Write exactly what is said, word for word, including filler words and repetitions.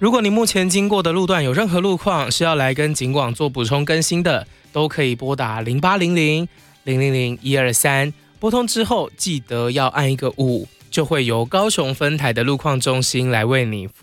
如果你目前经过的路段有任何路况是要来跟警广做补充更新的，都可以拨打零八零零零零零一二三，拨通之后记得要按一个五，就会由高雄分台的路况中心来为你服